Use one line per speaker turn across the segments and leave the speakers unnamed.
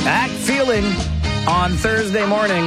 That feeling on Thursday morning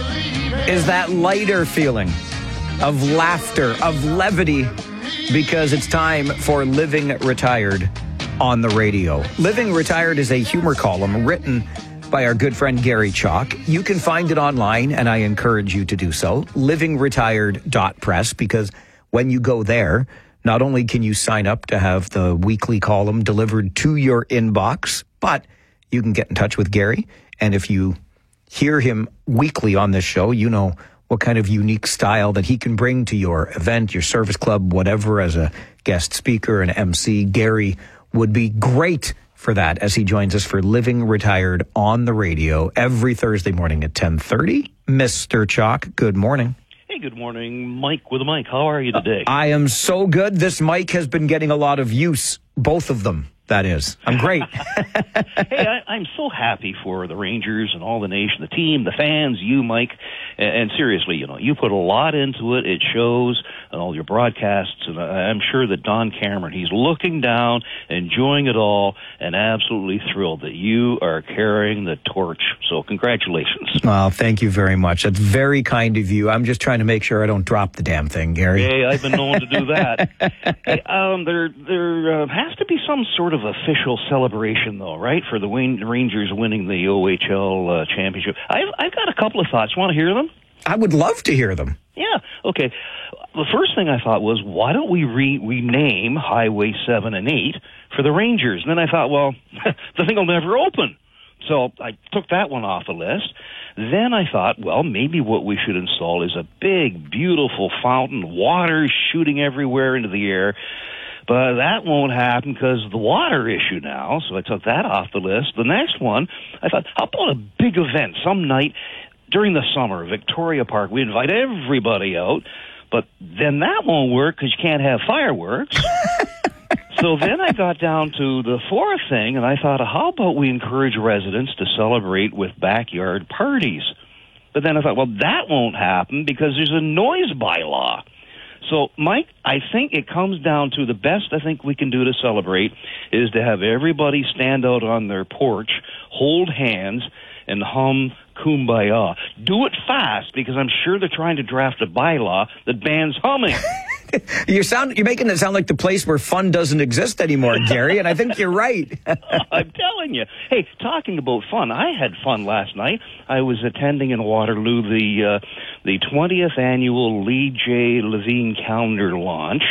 is that lighter feeling of laughter, of levity, because it's time for Living Retired on the radio. Living Retired is a humor column written by our good friend Gary Chalk. You can find it online, and I encourage you to do so, livingretired.press, because when you go there, not only can you sign up to have the weekly column delivered to your inbox, but you can get in touch with Gary. And if you hear him weekly on this show, you know what kind of unique style that he can bring to your event, your service club, whatever, as a guest speaker, an MC. Gary would be great for that as he joins us for Living Retired on the radio every Thursday morning at 10:30. Mr. Chalk, good morning.
Hey, good morning, Mike with a mic. How are you today?
I am so good. This mic has been getting a lot of use, both of them. That is. I'm great.
Hey, I'm so happy for the Rangers and all the nation, the team, the fans, you, Mike. And seriously, you know, you put a lot into it. It shows on all your broadcasts. And I'm sure that Don Cameron, he's looking down, enjoying it all, and absolutely thrilled that you are carrying the torch. So congratulations.
Well, thank you very much. That's very kind of you. I'm just trying to make sure I don't drop the damn thing, Gary.
Hey, I've been known to do that. Hey, there has to be some sort of official celebration, though, right, for the Rangers winning the OHL championship. I've got a couple of thoughts. You want to hear them?
I would love to hear them.
Yeah, okay. The first thing I thought was, why don't we rename Highway 7 and 8 for the Rangers? And then I thought, well, the thing will never open. So I took that one off the list. Then I thought, well, maybe what we should install is a big, beautiful fountain, water shooting everywhere into the air. But that won't happen because of the water issue now, so I took that off the list. The next one, I thought, how about a big event some night during the summer, Victoria Park? We invite everybody out, but then that won't work because you can't have fireworks. So then I got down to the fourth thing, and I thought, how about we encourage residents to celebrate with backyard parties? But then I thought, well, that won't happen because there's a noise bylaw. So, Mike, I think it comes down to the best I think we can do to celebrate is to have everybody stand out on their porch, hold hands, and hum Kumbaya. Do it fast, because I'm sure they're trying to draft a bylaw that bans humming.
You're making it sound like the place where fun doesn't exist anymore, Gary, and I think you're right.
I'm telling you. Hey, talking about fun, I had fun last night. I was attending in Waterloo the 20th annual Lee J. Levine calendar launch,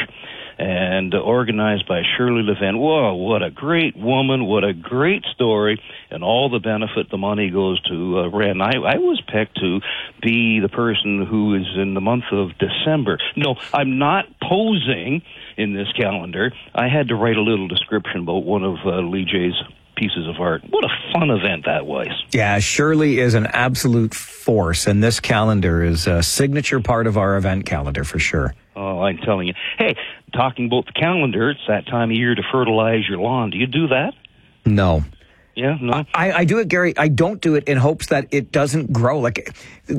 and organized by Shirley Levin. Whoa, what a great woman, what a great story, and all the benefit, the money goes to Ren. I was picked to be the person who is in the month of December. No, I'm not posing in this calendar. I had to write a little description about one of Lee J's pieces of art. What a fun event that was.
Yeah, Shirley is an absolute force, and this calendar is a signature part of our event calendar for sure.
Oh, I'm telling you. Hey, talking about the calendar, it's that time of year to fertilize your lawn. Do you do that?
No.
Yeah, no?
I do it, Gary. I don't do it in hopes that it doesn't grow. Like,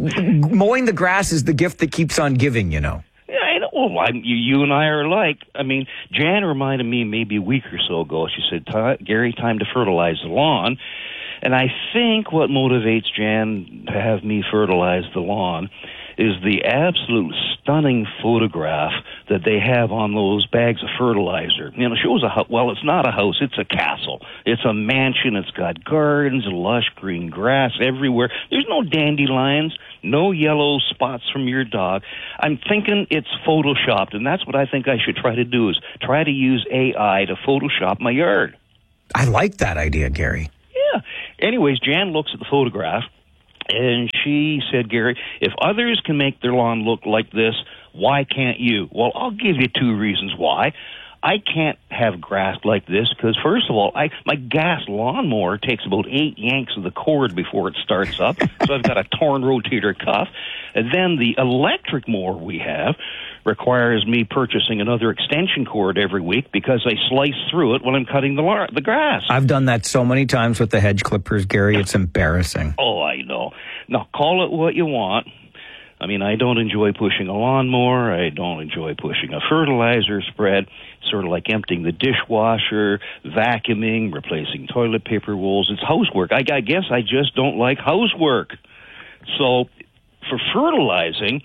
mowing the grass is the gift that keeps on giving, you know.
Yeah, I know. Well, you and I are alike. I mean, Jan reminded me maybe a week or so ago. She said, Gary, time to fertilize the lawn. And I think what motivates Jan to have me fertilize the lawn is the absolute stunning photograph that they have on those bags of fertilizer. You know, shows well, it's not a house, it's a castle. It's a mansion, it's got gardens, lush green grass everywhere. There's no dandelions, no yellow spots from your dog. I'm thinking it's photoshopped, and that's what I think I should try to do, is try to use AI to photoshop my yard.
I like that idea, Gary.
Yeah. Anyways, Jan looks at the photograph, and she said, Gary, if others can make their lawn look like this, why can't you? Well, I'll give you two reasons why. I can't have grass like this because, first of all, my gas lawnmower takes about 8 yanks of the cord before it starts up, so I've got a torn rotator cuff. And then the electric mower we have requires me purchasing another extension cord every week because I slice through it when I'm cutting the grass.
I've done that so many times with the hedge clippers, Gary. It's embarrassing.
Oh, I know. Now, call it what you want. I mean, I don't enjoy pushing a lawnmower. I don't enjoy pushing a fertilizer spread. Sort of like emptying the dishwasher, vacuuming, replacing toilet paper rolls. It's housework. I guess I just don't like housework. So for fertilizing,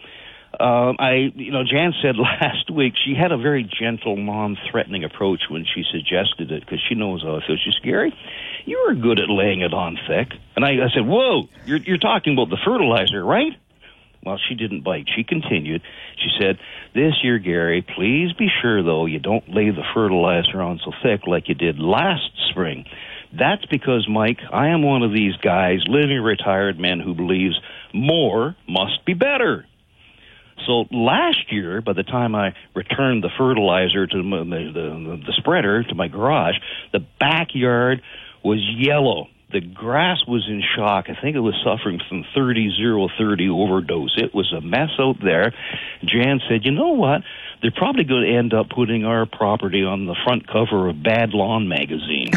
Jan said last week she had a very gentle, non-threatening approach when she suggested it because she knows how it feels. She said, Gary, you were good at laying it on thick. And I said, whoa, you're talking about the fertilizer, right? Well, she didn't bite. She continued. She said, this year, Gary, please be sure, though, you don't lay the fertilizer on so thick like you did last spring. That's because, Mike, I am one of these guys, living retired men, who believes more must be better. So last year, by the time I returned the fertilizer to the spreader to my garage, the backyard was yellow. The grass was in shock. I think it was suffering from 30 overdose. It was a mess out there. Jan said, you know what? They're probably going to end up putting our property on the front cover of Bad Lawn magazine.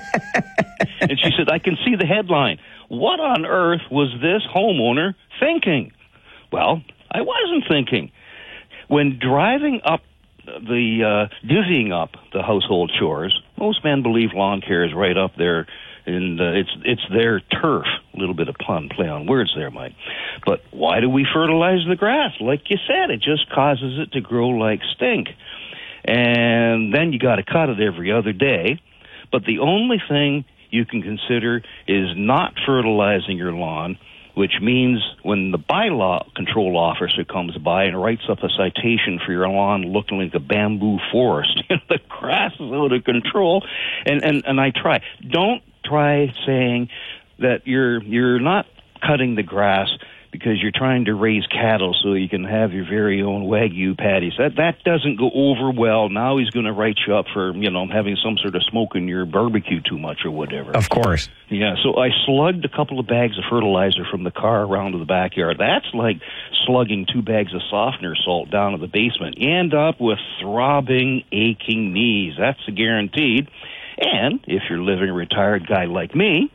And she said, I can see the headline. What on earth was this homeowner thinking? Well, I wasn't thinking. When driving up divvying up the household chores, most men believe lawn care is right up there. And it's their turf. A little bit of play on words there, Mike. But why do we fertilize the grass? Like you said, it just causes it to grow like stink. And then you got to cut it every other day. But the only thing you can consider is not fertilizing your lawn, which means when the bylaw control officer comes by and writes up a citation for your lawn looking like a bamboo forest, the grass is out of control. And I try. Don't try saying that you're not cutting the grass because you're trying to raise cattle so you can have your very own Wagyu patties. That doesn't go over well. Now he's going to write you up for, having some sort of smoke in your barbecue too much or whatever.
Of course.
Yeah, so I slugged a couple of bags of fertilizer from the car around to the backyard. That's like slugging 2 bags of softener salt down to the basement. You end up with throbbing, aching knees. That's guaranteed. And if you're living a retired guy like me,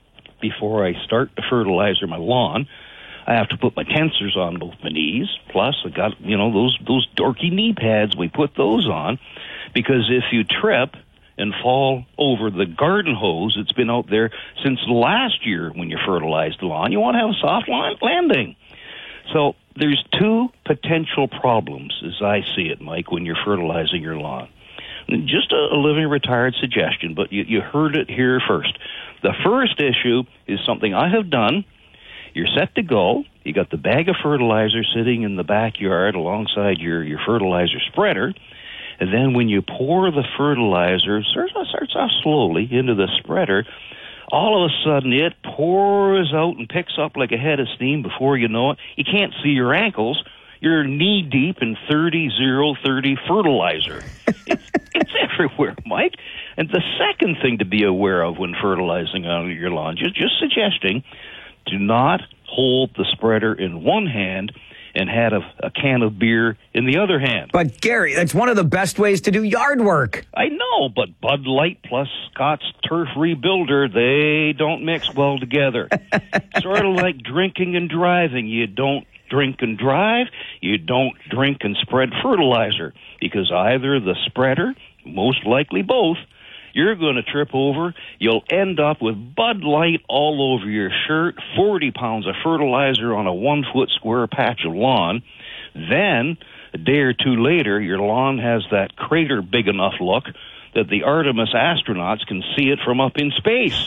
before I start to fertilizer my lawn, I have to put my tensors on both my knees. Plus, I got, those dorky knee pads. We put those on because if you trip and fall over the garden hose that's been out there since last year when you fertilized the lawn, you want to have a soft landing. So there's 2 potential problems, as I see it, Mike, when you're fertilizing your lawn. Just a living retired suggestion, but you heard it here first. The first issue is something I have done. You're set to go. You got the bag of fertilizer sitting in the backyard alongside your fertilizer spreader. And then when you pour the fertilizer, starts off slowly into the spreader, all of a sudden it pours out and picks up like a head of steam before you know it. You can't see your ankles. You're knee-deep in 30 fertilizer. It's everywhere, Mike. And the second thing to be aware of when fertilizing on your lawn, just suggesting, do not hold the spreader in one hand and have a can of beer in the other hand.
But, Gary, that's one of the best ways to do yard work.
I know, but Bud Light plus Scott's Turf Rebuilder, they don't mix well together. Sort of like drinking and driving. You don't drink and drive, you don't drink and spread fertilizer, because either the spreader, most likely both, you're going to trip over, you'll end up with Bud Light all over your shirt, 40 pounds of fertilizer on a 1-foot square patch of lawn. Then, a day or two later, your lawn has that crater big enough look that the Artemis astronauts can see it from up in space.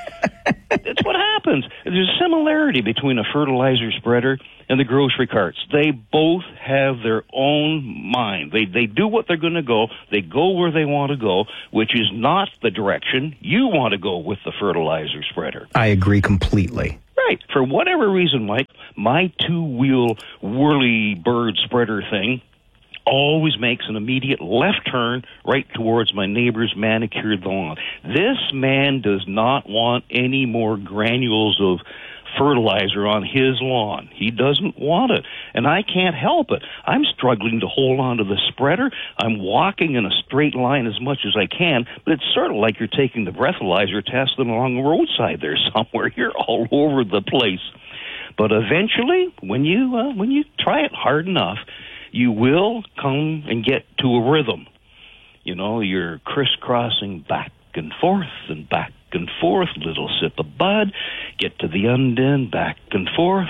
That's what happens. There's a similarity between a fertilizer spreader and the grocery carts. They both have their own mind. They do what they're going to go. They go where they want to go, which is not the direction you want to go with the fertilizer spreader.
I agree completely.
Right. For whatever reason, Mike, my 2-wheel whirly bird spreader thing always makes an immediate left turn right towards my neighbor's manicured lawn. This man does not want any more granules of fertilizer on his lawn. He doesn't want it, and I can't help it. I'm struggling to hold on to the spreader. I'm walking in a straight line as much as I can, but it's sort of like you're taking the breathalyzer test along the roadside there somewhere. You're all over the place. But eventually, when you try it hard enough, you will come and get to a rhythm. You know, you're crisscrossing back and forth, little sip of bud, get to the undin, back and forth.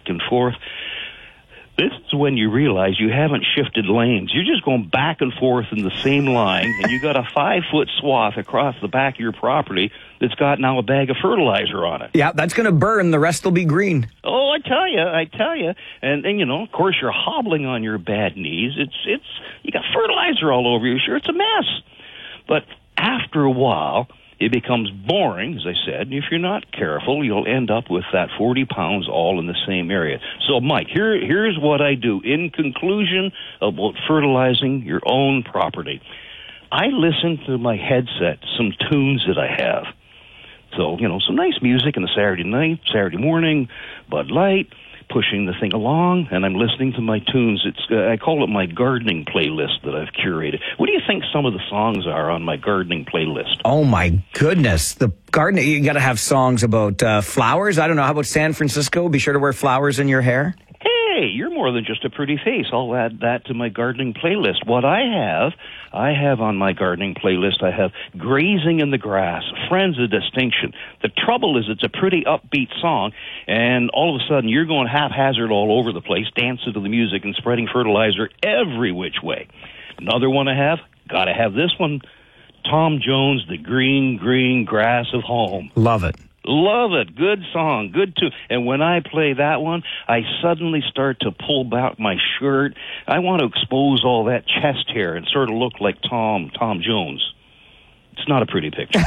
This is when you realize you haven't shifted lanes. You're just going back and forth in the same line, and you got a 5-foot swath across the back of your property that's got now a bag of fertilizer on it.
Yeah, that's going to burn. The rest will be green.
Oh, I tell you. And you know, of course, you're hobbling on your bad knees. It's you got fertilizer all over you. Sure, it's a mess. But after a while, it becomes boring, as I said, and if you're not careful, you'll end up with that 40 pounds all in the same area. So, Mike, here's what I do. In conclusion about fertilizing your own property, I listen to my headset, some tunes that I have. So, you know, some nice music on a Saturday night, Saturday morning, Bud Light, pushing the thing along, and I'm listening to my tunes. I call it my gardening playlist that I've curated. What do you think some of the songs are on my gardening playlist?
Oh, my goodness. The gardening, you got to have songs about flowers. I don't know. How about San Francisco? Be sure to wear flowers in your hair.
Hey, you're more than just a pretty face. I'll add that to my gardening playlist. What I have on my gardening playlist, I have Grazing in the Grass, Friends of Distinction. The trouble is it's a pretty upbeat song, and all of a sudden you're going haphazard all over the place, dancing to the music and spreading fertilizer every which way. Another one I have, got to have this one, Tom Jones, The Green, Green Grass of Home.
Love it.
Love it. Good song. Good too. And when I play that one, I suddenly start to pull back my shirt. I want to expose all that chest hair and sort of look like Tom Jones. It's not a pretty picture.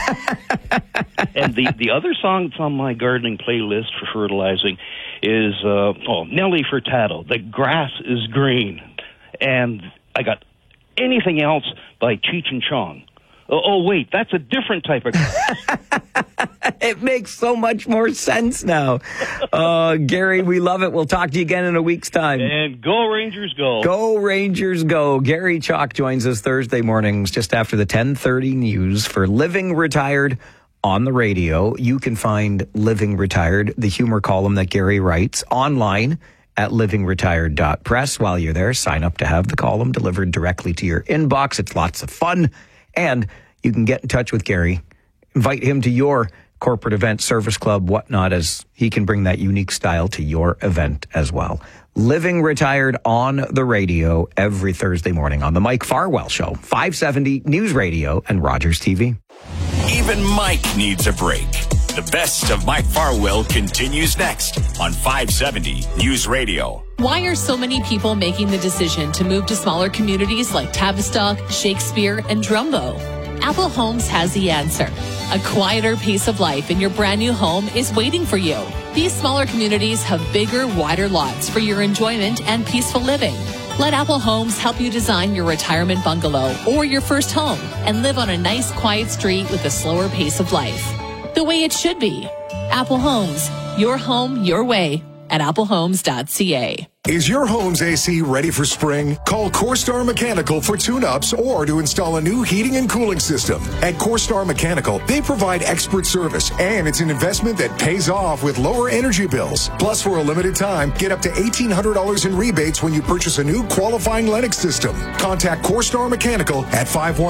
And the other song that's on my gardening playlist for fertilizing is Nelly Furtado, The Grass is Green. And I got anything else by Cheech and Chong. Oh, wait, that's a different type of grass.
It makes so much more sense now. Gary, we love it. We'll talk to you again in a week's time.
And go Rangers, go.
Go Rangers, go. Gary Chalk joins us Thursday mornings just after the 10:30 news for Living Retired on the radio. You can find Living Retired, the humor column that Gary writes, online at livingretired.press. While you're there, sign up to have the column delivered directly to your inbox. It's lots of fun. And you can get in touch with Gary, invite him to your corporate event, service club, whatnot, as he can bring that unique style to your event as well. Living Retired on the radio every Thursday morning on the Mike Farwell Show, 570 News Radio and Rogers TV.
Even Mike needs a break. The best of Mike Farwell continues next on 570 News Radio.
Why are so many people making the decision to move to smaller communities like Tavistock, Shakespeare, and Drumbo? Apple Homes has the answer. A quieter pace of life in your brand new home is waiting for you. These smaller communities have bigger, wider lots for your enjoyment and peaceful living. Let Apple Homes help you design your retirement bungalow or your first home and live on a nice, quiet street with a slower pace of life. The way it should be. Apple Homes, your home, your way at applehomes.ca.
Is your home's AC ready for spring? Call CoreStar Mechanical for tune-ups or to install a new heating and cooling system. At CoreStar Mechanical, they provide expert service, and it's an investment that pays off with lower energy bills. Plus, for a limited time, get up to $1,800 in rebates when you purchase a new qualifying Lennox system. Contact CoreStar Mechanical at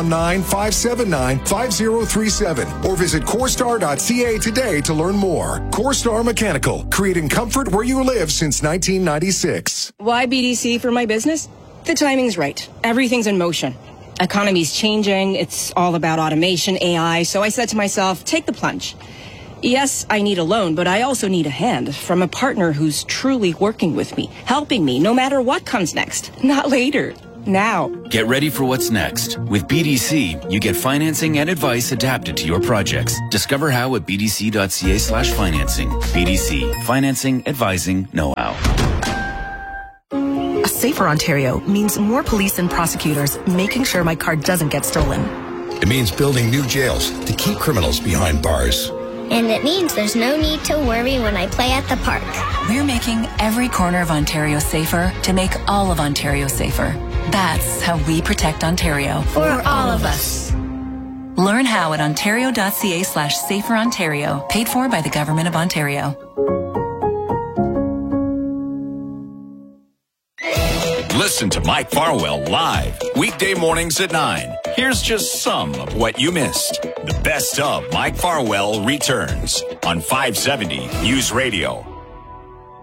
519-579-5037 or visit CoreStar.ca today to learn more. CoreStar Mechanical, creating comfort where you live since 1996.
Why BDC for my business? The timing's right. Everything's in motion. Economy's changing. It's all about automation, AI. So I said to myself, take the plunge. Yes, I need a loan, but I also need a hand from a partner who's truly working with me, helping me no matter what comes next. Not later. Now.
Get ready for what's next. With BDC, you get financing and advice adapted to your projects. Discover how at bdc.ca/financing. BDC. Financing, advising, know-how.
A safer Ontario means more police and prosecutors making sure my car doesn't get stolen.
It means building new jails to keep criminals behind bars.
And it means there's no need to worry when I play at the park.
We're making every corner of Ontario safer to make all of Ontario safer. That's how we protect Ontario.
For all of us.
Learn how at ontario.ca/saferontario. Paid for by the Government of Ontario.
Listen to Mike Farwell live, weekday mornings at 9. Here's just some of what you missed. The best of Mike Farwell returns on 570 News Radio.